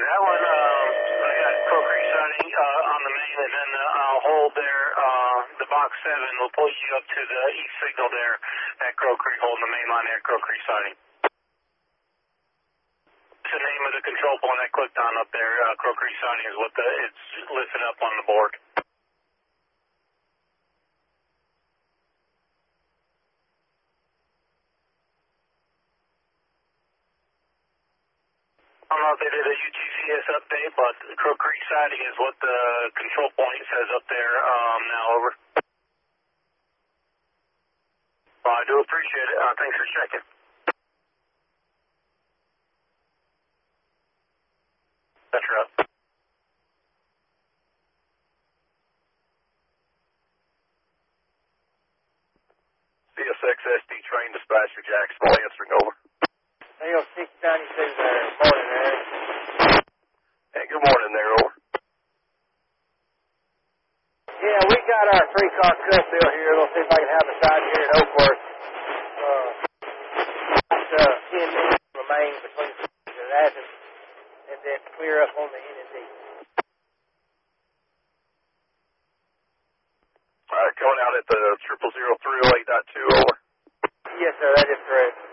that one, I got Crow Creek sighting on the main, and then I'll hold there, the box 7 will pull you up to the east signal there at Crow Creek, holding the main line there at Crow Creek sighting. The name of the control point I clicked on up there, Crow Creek sighting is what it's listed up on the board. I don't know if they did a UTCS update, but Crow Creek sighting is what the control point says up there now, over. Well, I do appreciate it. Thanks for checking. That's right. CSX SD train dispatcher Jacksonville answering over. AO 692 there. Morning, Eric. Hey, good morning there, over. Yeah, we got our 3-car cut bill here. We'll see if I can have a side here at Oakworth. 10 minutes remain between that and then clear up on the N&D. All right, coming out at the 0003082, over. Yes, sir, that is correct.